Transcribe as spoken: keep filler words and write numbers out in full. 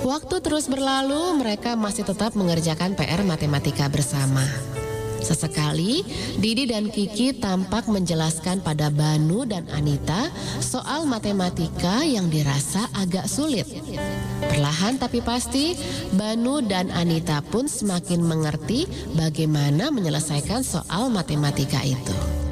Waktu terus berlalu, mereka masih tetap mengerjakan P R matematika bersama. Sesekali, Didi dan Kiki tampak menjelaskan pada Banu dan Anita soal matematika yang dirasa agak sulit. Perlahan tapi pasti, Banu dan Anita pun semakin mengerti bagaimana menyelesaikan soal matematika itu.